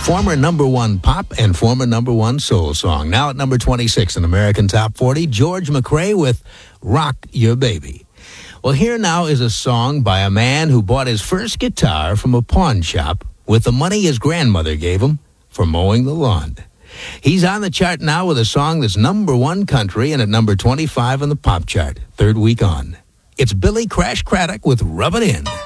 Former number one pop and former number one soul song. Now at number 26 in American Top 40, George McRae with Rock Your Baby. Well, here now is a song by a man who bought his first guitar from a pawn shop with the money his grandmother gave him for mowing the lawn. He's on the chart now with a song that's number one country and at number 25 on the pop chart, third week on. It's Billy Crash Craddock with Rub It In.